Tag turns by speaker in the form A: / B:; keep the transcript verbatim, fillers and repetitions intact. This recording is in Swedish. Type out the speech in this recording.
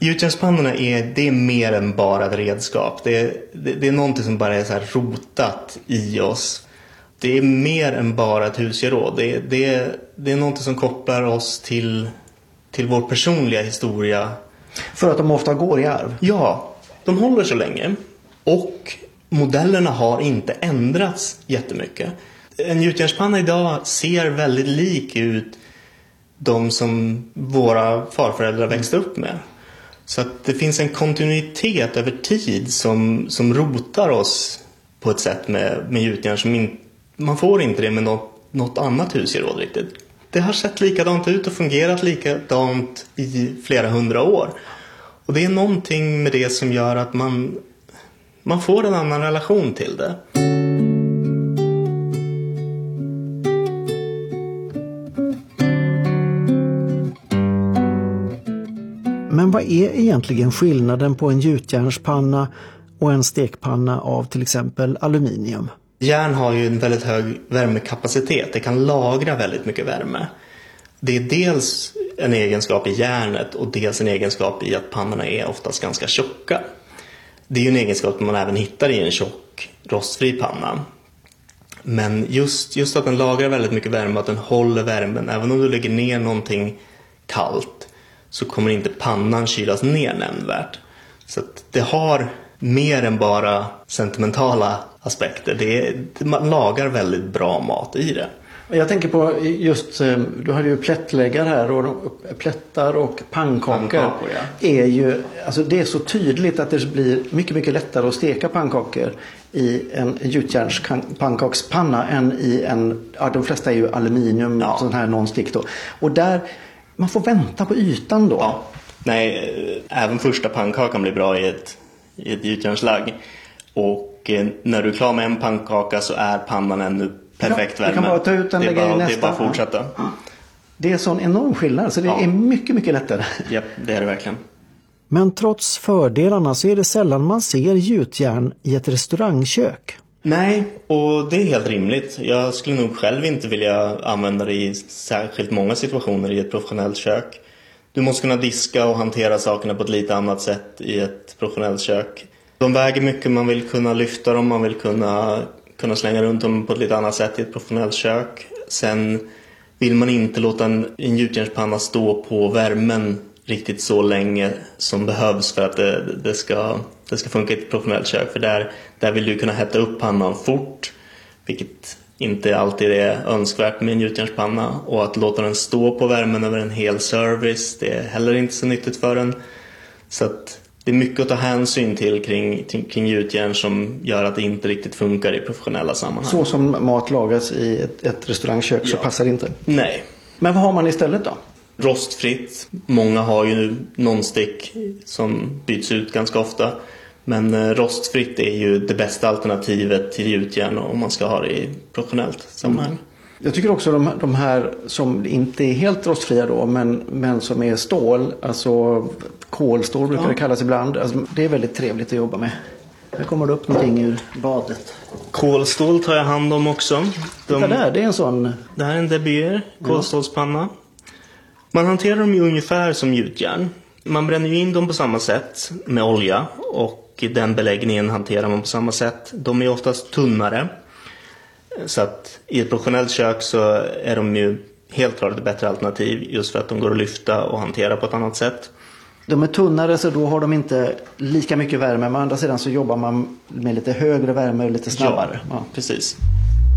A: Gjutjärnspannorna är, det är mer än bara ett redskap. Det är, det, det är någonting som bara är så här rotat i oss. Det är mer än bara ett husgeråd. Det, det, det är någonting som kopplar oss till, till vår personliga historia.
B: För att de ofta går i arv?
A: Ja, de håller så länge. Och modellerna har inte ändrats jättemycket. En gjutjärnspanna idag ser väldigt lik ut de som våra farföräldrar växte upp med. Så att det finns en kontinuitet över tid som, som rotar oss på ett sätt med, med gjutjärn som in, man får inte det med något, något annat husgeråd riktigt. Det har sett likadant ut och fungerat likadant i flera hundra år. Och det är någonting med det som gör att man, man får en annan relation till det.
B: Men vad är egentligen skillnaden på en gjutjärnspanna och en stekpanna av till exempel aluminium?
A: Järn har ju en väldigt hög värmekapacitet. Det kan lagra väldigt mycket värme. Det är dels en egenskap i järnet och dels en egenskap i att pannorna är oftast ganska tjocka. Det är ju en egenskap man även hittar i en tjock rostfri panna. Men just, just att den lagrar väldigt mycket värme, att den håller värmen. Även om du lägger ner någonting kallt så kommer inte pannan kylas ner nämnvärt. Så att det har mer än bara sentimentala aspekter. Det är, man lagar väldigt bra mat i det.
B: Jag tänker på just, du har ju plättläggar här och plättar och pannkakor.
A: Pannkakor, ja.
B: Är ju, alltså det är så tydligt att det blir mycket, mycket lättare att steka pannkakor i en gjutjärnspannkakspanna än i en, ja de flesta är ju aluminium, ja. Sån här non-stick då. Och där, man får vänta på ytan då.
A: Ja. Nej, även första pannkakan blir bra i ett, i ett gjutjärnslagg. Och eh, när du är klar med en pannkaka så är pannan ännu perfekt värme.
B: Du kan bara ta ut den och lägga i nästa.
A: Det är bara att fortsätta.
B: Ja. Det är sån enorm skillnad, så det ja. är mycket, mycket lättare.
A: Ja, det är det verkligen.
B: Men trots fördelarna så är det sällan man ser gjutjärn i ett restaurangkök.
A: Nej, och det är helt rimligt. Jag skulle nog själv inte vilja använda det i särskilt många situationer i ett professionellt kök. Du måste kunna diska och hantera sakerna på ett lite annat sätt i ett professionellt kök. De väger mycket, man vill kunna lyfta dem, man vill kunna, kunna slänga runt dem på ett lite annat sätt i ett professionellt kök. Sen vill man inte låta en, en gjutjärnspanna stå på värmen riktigt så länge som behövs för att det, det, ska, det ska funka i ett professionellt kök. För där, där vill du kunna hetta upp pannan fort, vilket inte alltid är önskvärt med en gjutjärnspanna. Och att låta den stå på värmen över en hel service, det är heller inte så nyttigt för den. Så att det är mycket att ta hänsyn till kring, kring gjutjärn som gör att det inte riktigt funkar i professionella sammanhang.
B: Så som mat lagas i ett, ett restaurangkök ja. Så passar det inte?
A: Nej.
B: Men vad har man istället då?
A: Rostfritt. Många har ju non-stick som byts ut ganska ofta. Men rostfritt är ju det bästa alternativet till gjutjärn om man ska ha det i professionellt sammanhang. Mm.
B: Jag tycker också de, de här som inte är helt rostfria då, men, men som är stål, alltså kolstål brukar ja. det kallas ibland. Alltså, det är väldigt trevligt att jobba med. Här kommer det upp någonting ur badet.
A: Kolstål tar jag hand om också. De,
B: det där, det är en sån...
A: Det här är en De Beer, kolstålspanna. Man hanterar dem ju ungefär som gjutjärn. Man bränner ju in dem på samma sätt med olja och den beläggningen hanterar man på samma sätt. De är oftast tunnare. Så att i ett professionellt kök så är de ju helt klart ett bättre alternativ just för att de går att lyfta och hantera på ett annat sätt.
B: De är tunnare så då har de inte lika mycket värme, men å andra sidan så jobbar man med lite högre värme och lite snabbare.
A: Ja, ja. Precis.